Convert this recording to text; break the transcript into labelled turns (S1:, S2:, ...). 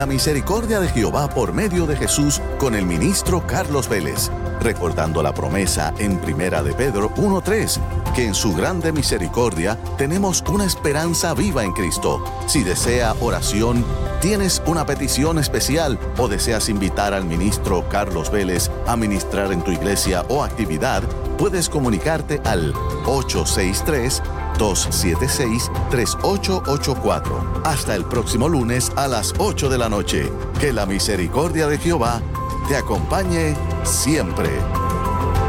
S1: La misericordia de Jehová por medio de Jesús con el ministro Carlos Vélez, recordando la promesa en Primera de Pedro 1:3, que en su grande misericordia tenemos una esperanza viva en Cristo. Si desea oración, tienes una petición especial o deseas invitar al ministro Carlos Vélez a ministrar en tu iglesia o actividad, puedes comunicarte al 863-276-3884. Hasta el próximo lunes a las 8 de la noche. Que la misericordia de Jehová te acompañe siempre.